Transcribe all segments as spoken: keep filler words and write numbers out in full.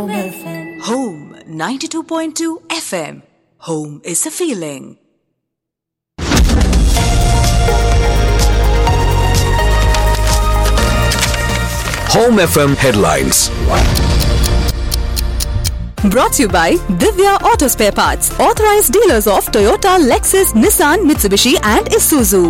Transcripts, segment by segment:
Home F M. Home ninety-two point two F M. Home is a feeling. Home F M headlines. Brought to you by Divya Auto Spare Parts, authorized dealers of Toyota, Lexus, Nissan, Mitsubishi and Isuzu.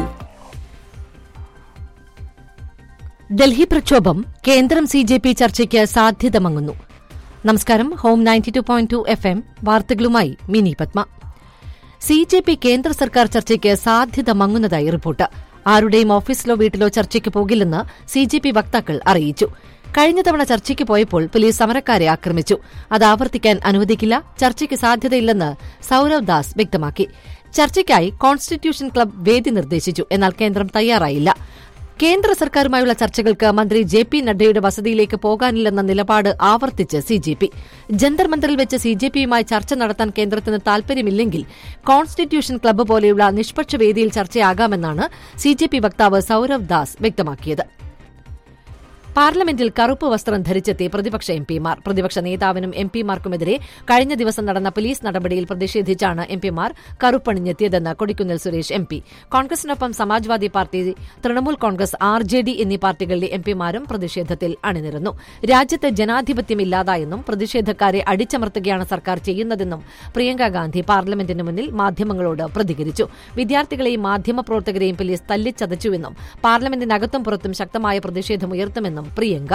Delhi പ്രക്ഷോഭം, കേന്ദ്രം C J P ചർച്ചയ്ക്ക് സാധ്യത മങ്ങുന്നു. നമസ്കാരം. Home ninety two point two F M വാർത്തകളുമായി mini Padma. C J P കേന്ദ്ര സർക്കാർ ചർച്ചയ്ക്ക് സാധ്യത മങ്ങുന്നതായി റിപ്പോർട്ട്. ആരുടെയും ഓഫീസിലോ വീട്ടിലോ ചർച്ചയ്ക്ക് പോകില്ലെന്ന് സി ജെ പി വക്താക്കൾ അറിയിച്ചു. കഴിഞ്ഞ തവണ ചർച്ചയ്ക്ക് പോയപ്പോൾ പോലീസ് സമരക്കാരെ ആക്രമിച്ചു. അത് ആവർത്തിക്കാൻ അനുവദിക്കില്ല. ചർച്ചയ്ക്ക് സാധ്യതയില്ലെന്ന് സൌരവ് ദാസ് വ്യക്തമാക്കി. ചർച്ചയ്ക്കായി കോൺസ്റ്റിറ്റ്യൂഷൻ ക്ലബ് വേദി നിർദ്ദേശിച്ചു. എന്നാൽ കേന്ദ്രം തയ്യാറായില്ല. കേന്ദ്ര സർക്കാരുമായുള്ള ചർച്ചകൾക്ക് മന്ത്രി ജെ പി നഡ്ഡയുടെ വസതിയിലേക്ക് പോകാനില്ലെന്ന നിലപാട് ആവർത്തിച്ച് സി ജെ പി. ജന്തർ മന്ദറിൽ വെച്ച് സി ജെ പിയുമായി ചർച്ച നടത്താൻ കേന്ദ്രത്തിന് താൽപര്യമില്ലെങ്കിൽ കോൺസ്റ്റിറ്റ്യൂഷൻ ക്ലബ്ബ് പോലെയുള്ള നിഷ്പക്ഷ വേദിയിൽ ചർച്ചയാകാമെന്നാണ് സി ജെ പി വക്താവ് സൌരവ് ദാസ് വ്യക്തമാക്കിയത്. പാർലമെന്റിൽ കറുപ്പ് വസ്ത്രം ധരിച്ചെത്തി പ്രതിപക്ഷ എംപിമാർ. പ്രതിപക്ഷ നേതാവിനും എംപിമാർക്കുമെതിരെ കഴിഞ്ഞ ദിവസം നടന്ന പോലീസ് നടപടിയിൽ പ്രതിഷേധിച്ചാണ് എംപിമാർ കറുപ്പണിഞ്ഞെത്തിയതെന്ന് Kodikunnil Suresh M P. കോൺഗ്രസിനൊപ്പം Samajwadi party, Trinamool Congress, R J D എന്നീ പാർട്ടികളിലെ എംപിമാരും പ്രതിഷേധത്തിൽ അണിനിരന്നു. രാജ്യത്ത് ജനാധിപത്യം ഇല്ലാതായെന്നും പ്രതിഷേധക്കാരെ അടിച്ചമർത്തുകയാണ് സർക്കാർ ചെയ്യുന്നതെന്നും പ്രിയങ്ക ഗാന്ധി പാർലമെന്റിന് മുന്നിൽ മാധ്യമങ്ങളോട് പ്രതികരിച്ചു. വിദ്യാർത്ഥികളെയും മാധ്യമപ്രവർത്തകരെയും പോലീസ് തല്ലിച്ചതച്ചുവെന്നും പാർലമെന്റിനകത്തും പുറത്തും ശക്തമായ പ്രതിഷേധമുയർത്തുമെന്നും പ്രിയങ്ക.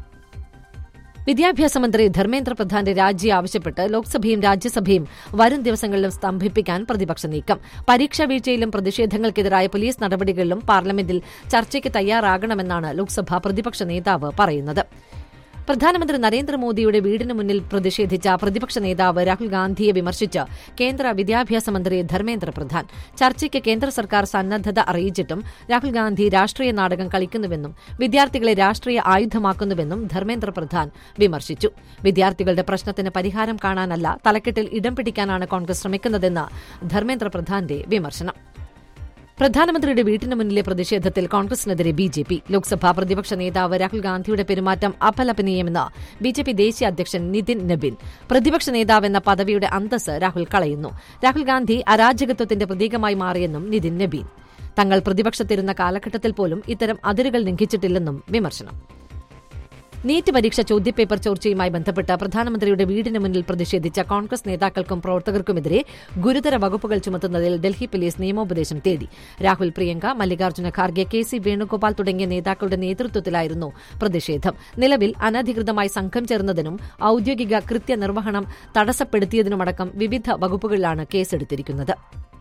വിദ്യാഭ്യാസ മന്ത്രി ധർമ്മേന്ദ്ര പ്രധാന്റെ രാജി ആവശ്യപ്പെട്ട് ലോക്സഭയും രാജ്യസഭയും വരും ദിവസങ്ങളിലും സ്തംഭിപ്പിക്കാൻ പ്രതിപക്ഷ നീക്കം. പരീക്ഷാ വീഴ്ചയിലും പ്രതിഷേധങ്ങൾക്കെതിരായ പോലീസ് നടപടികളിലും പാർലമെന്റിൽ ചർച്ചയ്ക്ക് തയ്യാറാകണമെന്നാണ് ലോക്സഭാ പ്രതിപക്ഷ നേതാവ് പറയുന്നത്. പ്രധാനമന്ത്രി നരേന്ദ്രമോദിയുടെ വീടിന് മുന്നിൽ പ്രതിഷേധിച്ച പ്രതിപക്ഷ നേതാവ് രാഹുൽ ഗാന്ധിയെ വിമർശിച്ച് കേന്ദ്ര വിദ്യാഭ്യാസ മന്ത്രി ധർമ്മേന്ദ്ര പ്രധാൻ. ചർച്ചയ്ക്ക് കേന്ദ്ര സർക്കാർ സന്നദ്ധത അറിയിച്ചിട്ടും രാഹുൽ ഗാന്ധി രാഷ്ട്രീയ നാടകം കളിക്കുന്നുവെന്നും വിദ്യാർത്ഥികളെ രാഷ്ട്രീയ ആയുധമാക്കുന്നുവെന്നും ധർമ്മേന്ദ്ര പ്രധാൻ വിമർശിച്ചു. വിദ്യാർത്ഥികളുടെ പ്രശ്നത്തിന് പരിഹാരം കാണാനല്ല, തലക്കെട്ടിൽ ഇടം പിടിക്കാനാണ് കോൺഗ്രസ് ശ്രമിക്കുന്നതെന്ന് ധർമ്മേന്ദ്ര പ്രധാന്റെ വിമർശനം. പ്രധാനമന്ത്രിയുടെ വീട്ടിന് മുന്നിലെ പ്രതിഷേധത്തിൽ കോൺഗ്രസിനെതിരെ ബി ജെ പി. ലോക്സഭാ പ്രതിപക്ഷ നേതാവ് രാഹുൽ ഗാന്ധിയുടെ പെരുമാറ്റം അപലപനീയമെന്ന് ബി ജെ പി ദേശീയ അധ്യക്ഷൻ നിതിൻ നബിൻ. പ്രതിപക്ഷ നേതാവെന്ന പദവിയുടെ അന്തസ് രാഹുൽ കളയുന്നു. രാഹുൽ ഗാന്ധി അരാജകത്വത്തിന്റെ പ്രതീകമായി മാറിയെന്നും നിതിൻ നബീൻ. തങ്ങൾ പ്രതിപക്ഷത്തിരുന്ന കാലഘട്ടത്തിൽ പോലും ഇത്തരം അതിരുകൾ ലംഘിച്ചിട്ടില്ലെന്നും വിമർശനം. നീറ്റ് പരീക്ഷ ചോദ്യപേപ്പർ ചോർച്ചയുമായി ബന്ധപ്പെട്ട് പ്രധാനമന്ത്രിയുടെ വീടിന് മുന്നിൽ പ്രതിഷേധിച്ച കോൺഗ്രസ് നേതാക്കൾക്കും പ്രവർത്തകർക്കുമെതിരെ ഗുരുതര വകുപ്പുകൾ ചുമത്തുന്നതിൽ ഡൽഹി പോലീസ് നിയമോപദേശം തേടി. രാഹുൽ, പ്രിയങ്ക, മല്ലികാർജ്ജുന ഖാർഗെ, കെ സി വേണുഗോപാൽ തുടങ്ങിയ നേതാക്കളുടെ നേതൃത്വത്തിലായിരുന്നു പ്രതിഷേധം. നിലവിൽ അനധികൃതമായി സംഘം ചേർന്നതിനും ഔദ്യോഗിക കൃത്യനിർവഹണം തടസ്സപ്പെടുത്തിയതിനുമടക്കം വിവിധ വകുപ്പുകളിലാണ് കേസെടുത്തിരിക്കുന്നത്.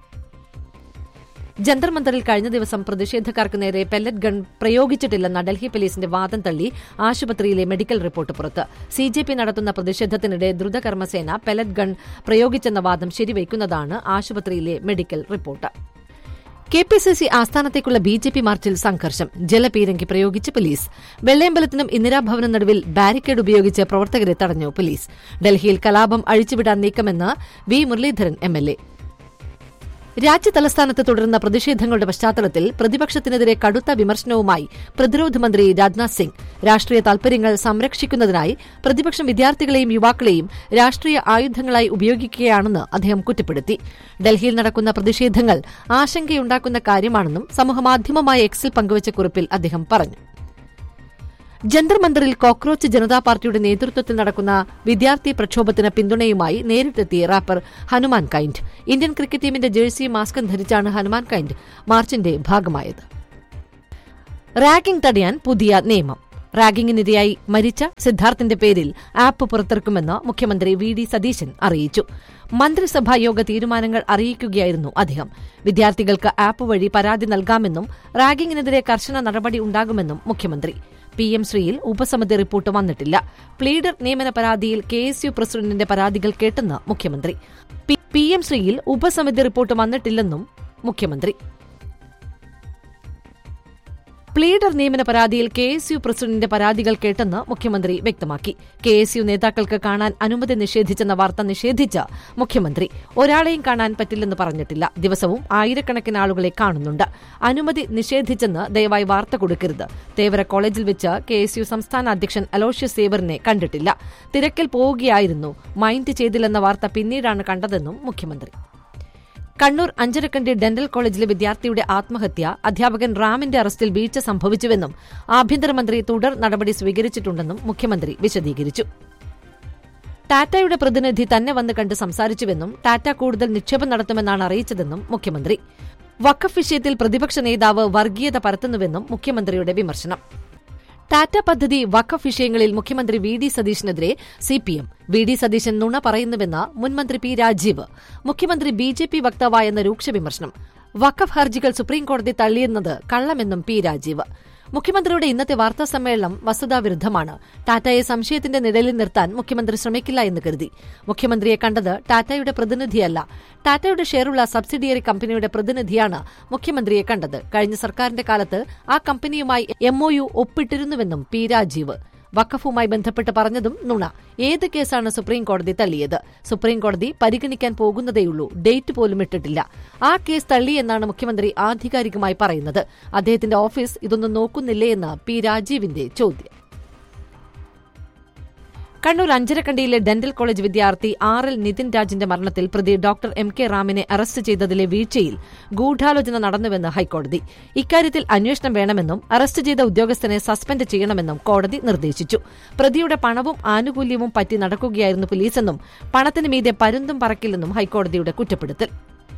ജന്തർ മന്ദറിൽ കഴിഞ്ഞ ദിവസം പ്രതിഷേധക്കാർക്ക് നേരെ പെല്ലറ്റ് ഗൺ പ്രയോഗിച്ചിട്ടില്ലെന്ന ഡൽഹി പോലീസിന്റെ വാദം തള്ളി ആശുപത്രിയിലെ മെഡിക്കൽ റിപ്പോർട്ട് പുറത്ത്. സി ജെ പി നടത്തുന്ന പ്രതിഷേധത്തിനിടെ ദ്രുതകർമ്മസേന പെല്ലറ്റ് ഗൺ പ്രയോഗിച്ചെന്ന വാദം ശരിവയ്ക്കുന്നതാണ് ആശുപത്രിയിലെ medical report. K P C C ആസ്ഥാനത്തേക്കുള്ള B J P മാർച്ചിൽ സംഘർഷം. ജലപീരങ്കി പ്രയോഗിച്ച് പോലീസ്. വെള്ളയമ്പലത്തിനും ഇന്ദിരാഭവനും നടുവിൽ ബാരിക്കേഡ് ഉപയോഗിച്ച് പ്രവർത്തകരെ തടഞ്ഞു പോലീസ്. ഡൽഹിയിൽ കലാപം അഴിച്ചുവിടാൻ നീക്കമെന്ന് V Muraleedharan M L A. രാജ്യതലസ്ഥാനത്ത് തുടരുന്ന പ്രതിഷേധങ്ങളുടെ പശ്ചാത്തലത്തിൽ പ്രതിപക്ഷത്തിനെതിരെ കടുത്ത വിമർശനവുമായി പ്രതിരോധ മന്ത്രി രാജ്നാഥ് സിംഗ്. രാഷ്ട്രീയ താൽപര്യങ്ങൾ സംരക്ഷിക്കുന്നതിനായി പ്രതിപക്ഷം വിദ്യാർത്ഥികളെയും യുവാക്കളെയും രാഷ്ട്രീയ ആയുധങ്ങളായി ഉപയോഗിക്കുകയാണെന്ന് അദ്ദേഹം കുറ്റപ്പെടുത്തി. ഡൽഹിയിൽ നടക്കുന്ന പ്രതിഷേധങ്ങൾ ആശങ്കയുണ്ടാക്കുന്ന കാര്യമാണെന്നും സമൂഹമാധ്യമമായ എക്സിൽ പങ്കുവച്ച കുറിപ്പിൽ അദ്ദേഹം പറഞ്ഞു. ജന്തർ മന്ദറിൽ കോക്രോച്ച് ജനതാ പാർട്ടിയുടെ നേതൃത്വത്തിൽ നടക്കുന്ന വിദ്യാർത്ഥി പ്രക്ഷോഭത്തിന് പിന്തുണയുമായി നേരിട്ടെത്തിയ wrapper Hanuman kind. Indian cricket ടീമിന്റെ ജേഴ്സിയും മാസ്കും ധരിച്ചാണ് ഹനുമാൻ കൈൻഡ് മാർച്ചിന്റെ ഭാഗമായത്. റാഗിംഗ് തടയാൻ പുതിയ നിയമം. റാഗിംഗിനിരയായി മരിച്ച സിദ്ധാർത്ഥിന്റെ പേരിൽ ആപ്പ് പുറത്തിറക്കുമെന്ന് മുഖ്യമന്ത്രി വി ഡി സതീശൻ അറിയിച്ചു. മന്ത്രിസഭാ യോഗ തീരുമാനങ്ങൾ അറിയിക്കുകയായിരുന്നു അദ്ദേഹം. വിദ്യാർത്ഥികൾക്ക് ആപ്പ് വഴി പരാതി നൽകാമെന്നും റാഗിംഗിനെതിരെ കർശന നടപടി ഉണ്ടാകുമെന്നും മുഖ്യമന്ത്രി. പി എം ശ്രീയിൽ ഉപസമിതി റിപ്പോർട്ട് വന്നിട്ടില്ല. പ്ലീഡർ നിയമന പരാതിയിൽ കെ എസ് യു പ്രസിഡന്റിന്റെ പരാതികൾ കേട്ടെന്ന് മുഖ്യമന്ത്രി. പി എം ശ്രീയിൽ ഉപസമിതി റിപ്പോർട്ട് വന്നിട്ടില്ലെന്നും മുഖ്യമന്ത്രി. പ്ലീഡർ നിയമന പരാതിയിൽ കെ എസ് യു പ്രസിഡന്റിന്റെ പരാതികൾ കേട്ടെന്ന് മുഖ്യമന്ത്രി വ്യക്തമാക്കി. കെ എസ് യു നേതാക്കൾക്ക് കാണാൻ അനുമതി നിഷേധിച്ചെന്ന വാർത്ത നിഷേധിച്ച മുഖ്യമന്ത്രി ഒരാളെയും കാണാൻ പറ്റില്ലെന്ന് പറഞ്ഞിട്ടില്ല. ദിവസവും ആയിരക്കണക്കിന് ആളുകളെ കാണുന്നുണ്ട്. അനുമതി നിഷേധിച്ചെന്ന് ദയവായി വാർത്ത കൊടുക്കരുത്. തേവര കോളേജിൽ വെച്ച് കെ എസ് യു സംസ്ഥാന അധ്യക്ഷൻ അലോഷ്യസ് സേവറിനെ കണ്ടിട്ടില്ല. തിരക്കിൽ പോവുകയായിരുന്നു. മൈൻഡ് ചെയ്തില്ലെന്ന വാർത്ത പിന്നീടാണ് കണ്ടതെന്നും മുഖ്യമന്ത്രി. കണ്ണൂർ അഞ്ചരക്കണ്ടി ഡെന്റൽ കോളേജിലെ വിദ്യാർത്ഥിയുടെ ആത്മഹത്യ അധ്യാപകൻ റാമിന്റെ അറസ്റ്റിൽ വീഴ്ച സംഭവിച്ചുവെന്നും ആഭ്യന്തരമന്ത്രി തുടർ നടപടി സ്വീകരിച്ചിട്ടുണ്ടെന്നും മുഖ്യമന്ത്രി വിശദീകരിച്ചു. ടാറ്റയുടെ പ്രതിനിധി തന്നെ വന്ന് കണ്ട് സംസാരിച്ചുവെന്നും ടാറ്റ കൂടുതൽ നിക്ഷേപം നടത്തുമെന്നാണ് അറിയിച്ചതെന്നും മുഖ്യമന്ത്രി. വഖഫ് വിഷയത്തിൽ പ്രതിപക്ഷ നേതാവ് വർഗീയത പരത്തുന്നുവെന്നും മുഖ്യമന്ത്രിയുടെ വിമർശനം. ടാറ്റ പദ്ധതി വഖഫ് വിഷയങ്ങളിൽ മുഖ്യമന്ത്രി V D സതീശനെതിരെ CPM. V D Satheesan നുണ പറയുന്നുവെന്ന് മുൻമന്ത്രി പി രാജീവ്. മുഖ്യമന്ത്രി ബി ജെ പി വക്താവായെന്ന രൂക്ഷ വിമർശനം. വഖഫ് ഹർജികൾ സുപ്രീംകോടതി തള്ളിയെന്നത് കള്ളമെന്നും പി രാജീവ്. മുഖ്യമന്ത്രിയുടെ ഇന്നത്തെ വാർത്താ സമ്മേളനം വസ്തുതാവിരുദ്ധമാണ്. ടാറ്റയെ സംശയത്തിന്റെ നിഴലിൽ നിർത്താൻ മുഖ്യമന്ത്രി ശ്രമിക്കില്ല എന്ന് കരുതി. മുഖ്യമന്ത്രിയെ കണ്ടത് ടാറ്റയുടെ പ്രതിനിധിയല്ല, ടാറ്റയുടെ ഷെയറുള്ള സബ്സിഡിയറി കമ്പനിയുടെ പ്രതിനിധിയാണ് മുഖ്യമന്ത്രിയെ കണ്ടത്. കഴിഞ്ഞ സർക്കാരിന്റെ കാലത്ത് ആ കമ്പനിയുമായി എംഒയു ഒപ്പിട്ടിരുന്നുവെന്നും പി രാജീവ്. വഖഫുമായി ബന്ധപ്പെട്ട് പറഞ്ഞതും നുണ. ഏത് കേസാണ് സുപ്രീംകോടതി തള്ളിയത്? സുപ്രീംകോടതി പരിഗണിക്കാൻ പോകുന്നതേയുള്ളൂ. ഡേറ്റ് പോലും ഇട്ടിട്ടില്ല. ആ കേസ് തള്ളിയെന്നാണ് മുഖ്യമന്ത്രി ആധികാരികമായി പറയുന്നത്. അദ്ദേഹത്തിന്റെ ഓഫീസ് ഇതൊന്നും നോക്കുന്നില്ലേ എന്ന് പി രാജീവിന്റെ ചോദ്യം. കണ്ണൂർ അഞ്ചരക്കണ്ടിയിലെ ഡെന്റൽ കോളേജ് വിദ്യാർത്ഥി ആർ എൽ നിതിൻ രാജിന്റെ മരണത്തിൽ പ്രതി ഡോക്ടർ എം കെ റാമിനെ അറസ്റ്റ് ചെയ്തതിലെ വീഴ്ചയിൽ ഗൂഢാലോചന നടന്നുവെന്ന് ഹൈക്കോടതി. ഇക്കാര്യത്തിൽ അന്വേഷണം വേണമെന്നും അറസ്റ്റ് ചെയ്ത ഉദ്യോഗസ്ഥനെ സസ്പെൻഡ് ചെയ്യണമെന്നും കോടതി നിർദ്ദേശിച്ചു. പ്രതിയുടെ പണവും ആനുകൂല്യവും പറ്റി നടക്കുകയായിരുന്നു പോലീസെന്നും പണത്തിന് മീതെ പരുന്തും പറക്കില്ലെന്നും ഹൈക്കോടതിയുടെ കുറ്റപ്പെടുത്തൽ.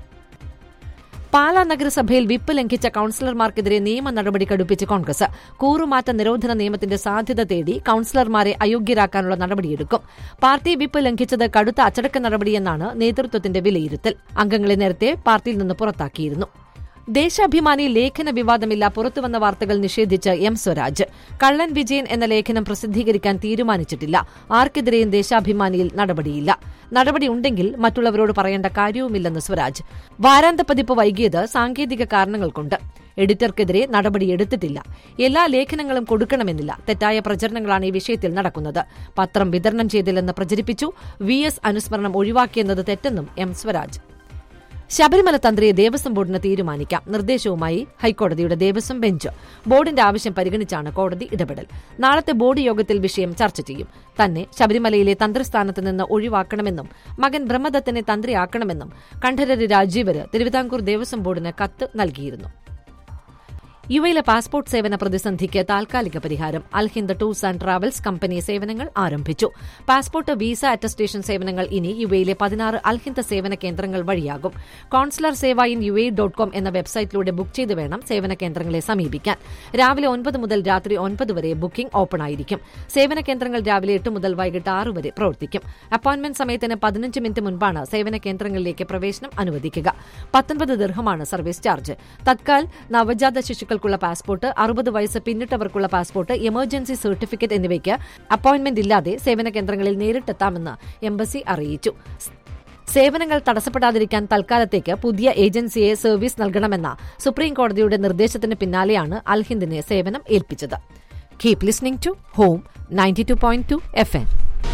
പാലാ നഗരസഭയിൽ വിപ്പ് ലംഘിച്ച കൌൺസിലർമാർക്കെതിരെ നിയമ നടപടി കടുപ്പിച്ച് കോൺഗ്രസ്. കൂറുമാറ്റ നിരോധന നിയമത്തിന്റെ സാധ്യത തേടി കൌൺസിലർമാരെ അയോഗ്യരാക്കാനുള്ള നടപടിയെടുക്കും. പാർട്ടി വിപ്പ് ലംഘിച്ചത് കടുത്ത അച്ചടക്ക നടപടിയെന്നാണ് നേതൃത്വത്തിന്റെ വിലയിരുത്തൽ. അംഗങ്ങളെ നേരത്തെ പാർട്ടിയിൽ നിന്ന് പുറത്താക്കിയിരുന്നു. ദേശാഭിമാനി ലേഖന വിവാദമില്ല പുറത്തുവന്ന വാർത്തകൾ നിഷേധിച്ച് എം സ്വരാജ്. കള്ളൻ വിജയൻ എന്ന ലേഖനം പ്രസിദ്ധീകരിക്കാൻ തീരുമാനിച്ചിട്ടില്ല. ആർക്കെതിരെയും ദേശാഭിമാനിയിൽ നടപടിയില്ല. നടപടിയുണ്ടെങ്കിൽ മറ്റുള്ളവരോട് പറയേണ്ട കാര്യവുമില്ലെന്ന് സ്വരാജ്. വാരാന്ത പതിപ്പ് വൈകിയത് സാങ്കേതിക കാരണങ്ങൾ കൊണ്ട്. എഡിറ്റർക്കെതിരെ നടപടിയെടുത്തിട്ടില്ല. എല്ലാ ലേഖനങ്ങളും കൊടുക്കണമെന്നില്ല. തെറ്റായ പ്രചരണങ്ങളാണ് ഈ വിഷയത്തിൽ നടക്കുന്നത്. പത്രം വിതരണം ചെയ്തില്ലെന്ന് പ്രചരിപ്പിച്ചു. വി എസ് അനുസ്മരണം ഒഴിവാക്കിയെന്നത് തെറ്റെന്നും എം സ്വരാജ്. ശബരിമല തന്ത്രിയെ ദേവസ്വം ബോർഡിന് തീരുമാനിക്കാം. നിർദ്ദേശവുമായി ഹൈക്കോടതിയുടെ ദേവസ്വം ബെഞ്ച്. ബോർഡിന്റെ ആവശ്യം പരിഗണിച്ചാണ് കോടതി ഇടപെടൽ. നാളത്തെ ബോർഡ് യോഗത്തിൽ വിഷയം ചർച്ച ചെയ്യും. തന്നെ ശബരിമലയിലെ തന്ത്രിസ്ഥാനത്ത് നിന്ന് ഒഴിവാക്കണമെന്നും മകൻ ബ്രഹ്മദത്തിനെ തന്ത്രിയാക്കണമെന്നും കണ്ഠരര് രാജീവര് തിരുവിതാംകൂർ ദേവസ്വം ബോർഡിന് കത്ത് നൽകിയിരുന്നു. യു എയിലെ പാസ്പോർട്ട് സേവന പ്രതിസന്ധിക്ക് താൽക്കാലിക പരിഹാരം. Alhind tours and travels company സേവനങ്ങൾ ആരംഭിച്ചു. പാസ്പോർട്ട്, വീസ അറ്റസ്റ്റേഷൻ സേവനങ്ങൾ ഇനി യു എയിലെ പതിനാറ് അൽഹിന്ദ് സേവന കേന്ദ്രങ്ങൾ വഴിയാകും. Consular Sewa in U A dot com എന്ന വെബ്സൈറ്റിലൂടെ ബുക്ക് ചെയ്ത് വേണം സേവന കേന്ദ്രങ്ങളെ സമീപിക്കാൻ. രാവിലെ ഒൻപത് മുതൽ രാത്രി ഒൻപത് വരെ ബുക്കിംഗ് ഓപ്പൺ ആയിരിക്കും. സേവന കേന്ദ്രങ്ങൾ രാവിലെ എട്ട് മുതൽ വൈകിട്ട് ആറ് വരെ പ്രവർത്തിക്കും. അപ്പോയിന്റ്മെന്റ് സമയത്തിന് പതിനഞ്ച് മിനിറ്റ് മുൻപാണ് സേവന കേന്ദ്രങ്ങളിലേക്ക് പ്രവേശനം അനുവദിക്കുക. പത്തൊൻപത് ദിർഹമാണ് സർവീസ് ചാർജ്. തത്കാൽ, നവജാത ശിശുക്കൾ ുള്ള പാസ്പോർട്ട്, അറുപത് വയസ്സ് പിന്നിട്ടവർക്കുള്ള പാസ്പോർട്ട്, എമർജൻസി സർട്ടിഫിക്കറ്റ് എന്നിവയ്ക്ക് അപ്പോയിന്റ്മെന്റ് ഇല്ലാതെ സേവന കേന്ദ്രങ്ങളിൽ നേരിട്ടെത്താമെന്ന് എംബസി അറിയിച്ചു. സേവനങ്ങൾ തടസ്സപ്പെടാതിരിക്കാൻ തൽക്കാലത്തേക്ക് പുതിയ ഏജൻസിയെ സർവീസ് നൽകണമെന്ന സുപ്രീംകോടതിയുടെ നിർദ്ദേശത്തിന് പിന്നാലെയാണ് അൽഹിന്ദിനെ സേവനം ഏൽപ്പിച്ചത്. Keep listening to home ninety two point two F M.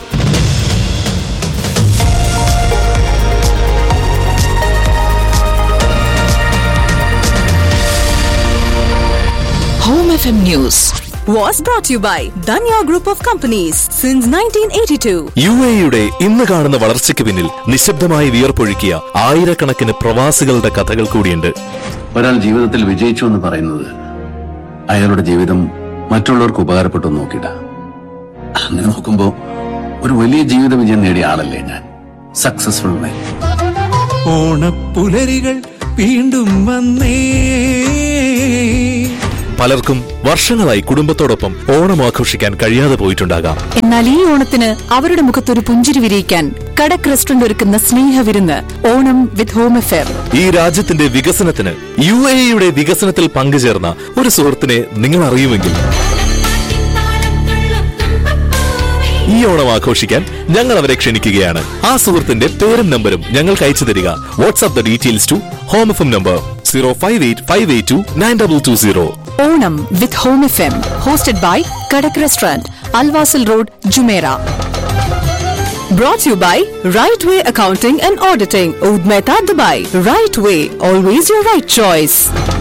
Home F M News was brought to you by Danya Group of Companies since nineteen eighty-two. U എയുടെ ഇന്ന് കാണുന്ന വളർച്ചയ്ക്ക് പിന്നിൽ നിശബ്ദമായി വിയർപ്പൊഴുക്കിയ ആയിരക്കണക്കിന് പ്രവാസികളുടെ കഥകൾ കൂടിയുണ്ട്. ഒരാൾ ജീവിതത്തിൽ വിജയിച്ചു എന്ന് പറയുന്നത് അയാളുടെ ജീവിതം മറ്റുള്ളവർക്ക് ഉപകാരപ്പെട്ടു നോക്കിയിട്ട. അങ്ങനെ നോക്കുമ്പോ ഒരു വലിയ ജീവിത വിജയം നേടിയ ആളല്ലേ ഞാൻ. സക്സസ്ഫുൾ മാൻ. ഓണപ്പുലരികൾ വീണ്ടും വന്നേ. പലർക്കും വർഷങ്ങളായി കുടുംബത്തോടൊപ്പം ഓണം ആഘോഷിക്കാൻ കഴിയാതെ പോയിട്ടുണ്ടാകാം. എന്നാൽ ഈ ഓണത്തിന് അവരുടെ മുഖത്തൊരു പുഞ്ചിരി വിരിയിക്കാൻ കടക് റെസ്റ്റോറന്റ് ഒരുക്കുന്ന സ്നേഹവിരുന്ന് ഓണം വിത്ത് ഹോം അഫെയർ. ഈ രാജ്യത്തിന്റെ വികസനത്തിന് യു എയുടെ വികസനത്തിൽ പങ്കുചേർന്ന ഒരു സുഹൃത്തിനെ നിങ്ങൾ അറിയുമെങ്കിൽ ഈ ഓണം ആഘോഷിക്കാൻ ഞങ്ങൾ അവരെ ക്ഷണിക്കുകയാണ്. ആ സുഹൃത്തിന്റെ പേരും നമ്പരും ഞങ്ങൾക്ക് അയച്ചു തരിക. WhatsApp the details to home F M number zero five eight five eight to nine double two zero. Onam with Home F M, hosted by Kadak Restaurant, Alwasal Road, Jumeirah. Brought to you by Right Way Accounting and Auditing, Oud Mehta, Dubai. Right Way, always your right choice.